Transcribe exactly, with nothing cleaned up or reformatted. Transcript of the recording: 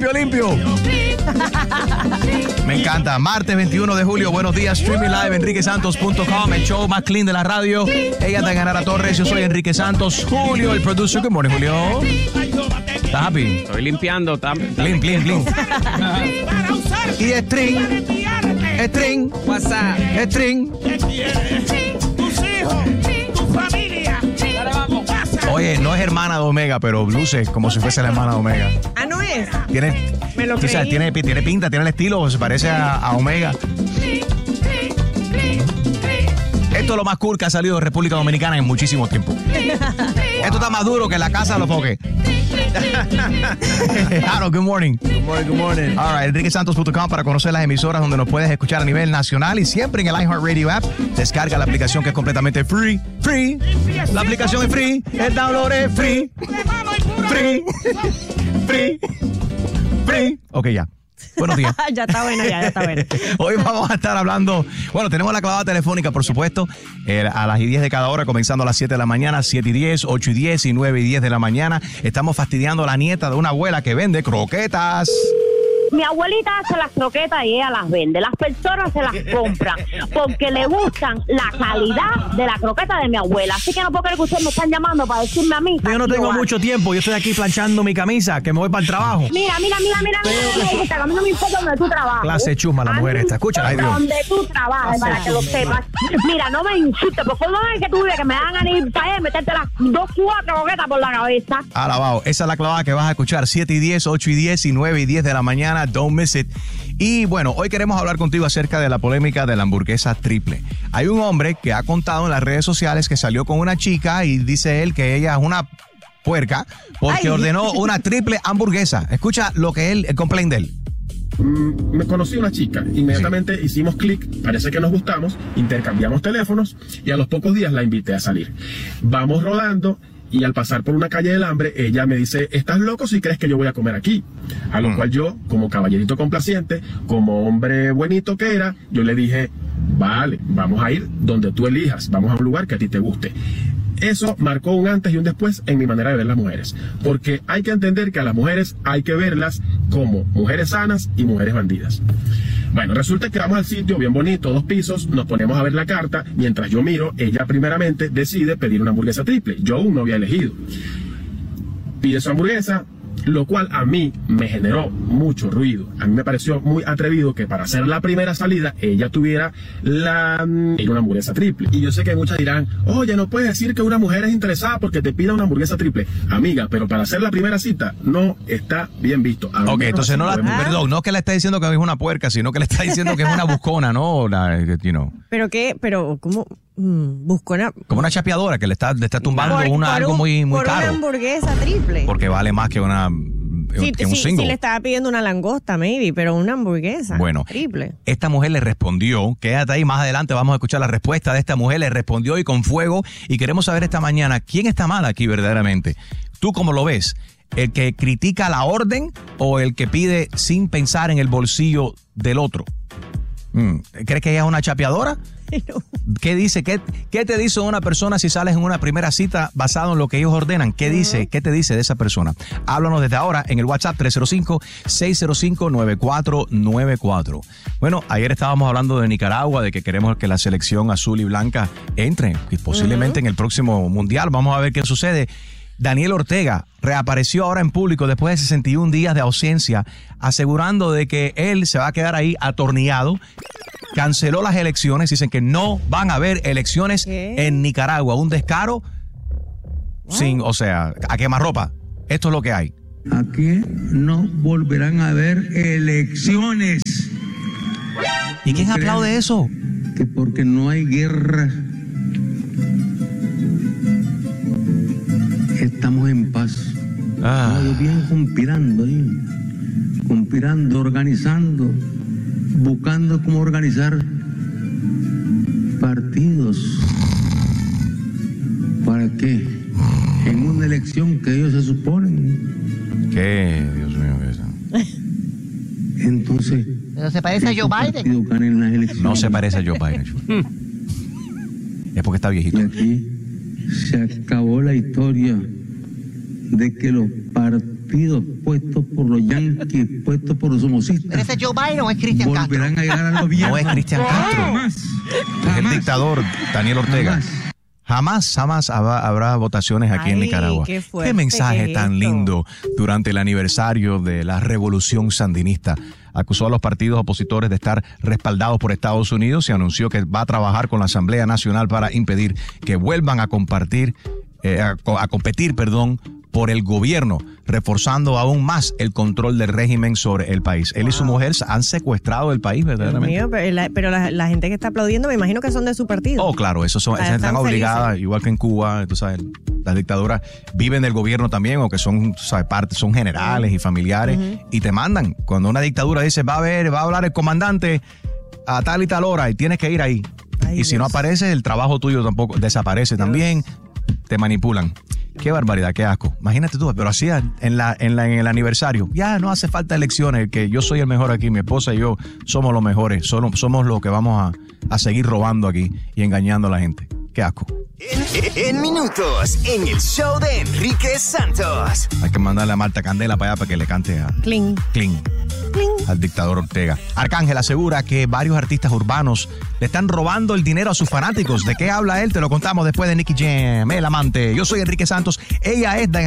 limpio, limpio. Me encanta. Martes veintiuno de julio, buenos días. Streaming live, enrique santos punto com, el show más clean de la radio. Ella es Dayanara Torres, yo soy Enrique Santos. Julio, el producer. Good morning, Julio. ¿Estás happy? Estoy limpiando. Tam, tam. Clean, clean, clean. Y string. String. WhatsApp. String. Tus hijos, tu familia. Oye, no es hermana de Omega, pero luce como si fuese la hermana de Omega. Ah, ¿no es? Tiene, Me lo o sea, creí. tiene, tiene pinta, tiene el estilo, se parece a, a Omega. Esto es lo más cool que ha salido de República Dominicana en muchísimo tiempo. Esto está más duro que la casa de los foques. Hello, good morning. Good morning, good morning. All right, enrique santos punto com para conocer las emisoras donde nos puedes escuchar a nivel nacional y siempre en el iHeartRadio app. Descarga la aplicación que es completamente free. Free. La aplicación es free. El download es free. Free. Free. Free. Ok, ya. Buenos días. Ya está bueno, ya, ya está bueno. Hoy vamos a estar hablando, bueno, tenemos la clavada telefónica, por supuesto, eh, a las diez de cada hora, comenzando a las siete de la mañana, siete y diez, ocho y diez y nueve y diez de la mañana. Estamos fastidiando a la nieta de una abuela que vende croquetas. Mi abuelita hace las croquetas y ella las vende. Las personas se las compran porque le gustan la calidad de la croqueta de mi abuela. Así que no puedo creer que ustedes me están llamando para decirme a mí. Yo no tengo Iván. mucho tiempo, yo estoy aquí planchando mi camisa, que me voy para el trabajo. Mira, mira, mira, mira, mira, mira, mira, a mí no me importa donde tú trabajas. Clase chusma la A mí mujer me esta. Escúchala, ay, Dios. Donde tú trabajas, para que lo sepas. Mira, no me insultes, porque no es que tú vives que me hagan ir para allá y meterte las dos, cuatro croquetas por la cabeza. Alabado, esa es la clavada que vas a escuchar, siete y diez, ocho y diez y nueve y diez de la mañana, don't miss it. Y bueno, hoy queremos hablar contigo acerca de la polémica de la hamburguesa triple. Hay un hombre que ha contado en las redes sociales que salió con una chica y dice él que ella es una puerca porque Ay. ordenó una triple hamburguesa. Escucha lo que él, el complaint de él. Mm, me conocí a una chica, inmediatamente sí. hicimos clic, parece que nos gustamos, intercambiamos teléfonos y a los pocos días la invité a salir. Vamos rodando y al pasar por una calle del hambre, ella me dice, ¿estás loco si crees que yo voy a comer aquí? A lo Mm. cual yo, como caballerito complaciente, como hombre buenito que era, yo le dije, vale, vamos a ir donde tú elijas, vamos a un lugar que a ti te guste. Eso marcó un antes y un después en mi manera de ver las mujeres, porque hay que entender que a las mujeres hay que verlas como mujeres sanas y mujeres bandidas. Bueno, resulta que vamos al sitio, bien bonito, dos pisos, nos ponemos a ver la carta, mientras yo miro, ella primeramente decide pedir una hamburguesa triple, yo aún no había elegido. Pide su hamburguesa, lo cual a mí me generó mucho ruido. A mí me pareció muy atrevido que para hacer la primera salida ella tuviera la mm, una hamburguesa triple. Y yo sé que muchas dirán, oye, no puedes decir que una mujer es interesada porque te pida una hamburguesa triple. Amiga, pero para hacer la primera cita no está bien visto. A Ok, menos entonces no la, podemos- perdón, no es que le está diciendo que es una puerca, sino que le está diciendo que es una buscona, ¿no? La, you know, Pero qué, pero ¿cómo? Mm, buscó una... como una chapeadora que le está, le está tumbando por- una, por algo un- muy, muy por caro. una hamburguesa triple. Porque vale más que una Sí, que un sí, single. sí le estaba pidiendo una langosta, maybe, pero una hamburguesa Bueno, triple. esta mujer le respondió, quédate ahí, más adelante vamos a escuchar la respuesta de esta mujer, le respondió y con fuego, y queremos saber esta mañana, ¿quién está mal aquí verdaderamente? ¿Tú cómo lo ves? ¿El que critica la orden o el que pide sin pensar en el bolsillo del otro? Mm, ¿Crees que ella es una chapeadora? No. ¿Qué dice? ¿Qué, ¿Qué te dice una persona si sales en una primera cita basado en lo que ellos ordenan? ¿Qué dice? ¿Qué te dice de esa persona? Háblanos desde ahora en el WhatsApp tres cero cinco, seis cero cinco, nueve cuatro nueve cuatro. Bueno, ayer estábamos hablando de Nicaragua, de que queremos que la selección azul y blanca entre, y posiblemente en el próximo mundial. Vamos a ver qué sucede. Daniel Ortega reapareció ahora en público después de sesenta y un días de ausencia, asegurando de que él se va a quedar ahí atornillado. Canceló las elecciones, dicen que no van a haber elecciones ¿Qué? en Nicaragua. Un descaro sin, o sea, a quemarropa. Esto es lo que hay. Aquí no volverán a haber elecciones. ¿Y quién ¿No creen aplaude eso? Que porque no hay guerra estamos en paz. Ah. No, ellos vienen conspirando ahí, conspirando, organizando, buscando cómo organizar partidos. ¿Para qué? En una elección que ellos se suponen. ¿Qué? Dios mío, ¿qué es eso? Entonces, Pero se parece a esos Joe Biden. partidos ganen las elecciones. No se parece a Joe Biden. Es porque está viejito. Y aquí se acabó la historia de que los partidos partidos puestos por los yanquis, puestos por los somocistas, ¿Pero ese es Joe Biden o es Cristian Castro? volverán a llegar al gobierno. No es Cristian Castro. Jamás. Es el Jamás. dictador Daniel Ortega. Jamás. Jamás, jamás habrá, habrá votaciones aquí en Ay, Nicaragua. qué fuerte mensaje que es tan esto. lindo durante el aniversario de la revolución sandinista. Acusó a los partidos opositores de estar respaldados por Estados Unidos y anunció que va a trabajar con la Asamblea Nacional para impedir que vuelvan a compartir, eh, a, a competir, perdón, por el gobierno, reforzando aún más el control del régimen sobre el país. Él y su mujer han secuestrado el país, Dios verdaderamente. mío, pero la, pero la, la gente que está aplaudiendo, me imagino que son de su partido. Oh, claro, eso son, Ah, esas están están obligadas, felices. igual que en Cuba, tú sabes, las dictaduras viven del gobierno también, o que son, tú sabes, parte, son generales y familiares, y te mandan. Cuando una dictadura dice, va a ver, va a hablar el comandante a tal y tal hora, y tienes que ir ahí. Ay, y si Dios. no aparece, el trabajo tuyo tampoco desaparece también, te manipulan. Qué barbaridad, qué asco. Imagínate tú, pero así en la, en la, en el aniversario, ya no hace falta elecciones, que yo soy el mejor aquí, mi esposa y yo somos los mejores, somos, somos los que vamos a, a seguir robando aquí y engañando a la gente. Qué asco. En, en minutos, en el show de Enrique Santos. Hay que mandarle a Marta Candela para allá para que le cante a Cling. Cling, Cling. al dictador Ortega. Arcángel asegura que varios artistas urbanos le están robando el dinero a sus fanáticos. ¿De qué habla él? Te lo contamos después de Nicky Jam, el amante. Yo soy Enrique Santos, ella es Diana.